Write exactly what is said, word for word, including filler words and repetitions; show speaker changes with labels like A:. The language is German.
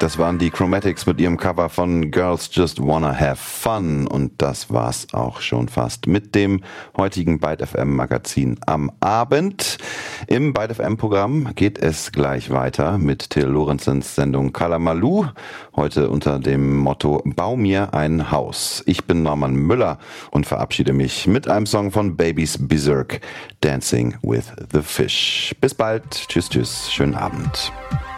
A: Das waren die Chromatics mit ihrem Cover von Girls Just Wanna Have Fun. Und das war's auch schon fast mit dem heutigen Byte F M Magazin am Abend. Im Byte F M Programm geht es gleich weiter mit Till Lorenzens Sendung Kalamaloo. Heute unter dem Motto Bau mir ein Haus. Ich bin Norman Müller und verabschiede mich mit einem Song von Babies Berserk, Dancing with the Fish. Bis bald. Tschüss, tschüss. Schönen Abend.